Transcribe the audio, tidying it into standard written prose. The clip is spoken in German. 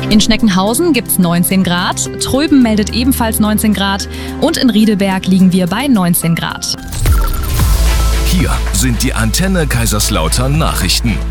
In Schneckenhausen gibt's 19 Grad, Tröben meldet ebenfalls 19 Grad und in Riedelberg liegen wir bei 19 Grad. Hier sind die Antenne Kaiserslautern Nachrichten.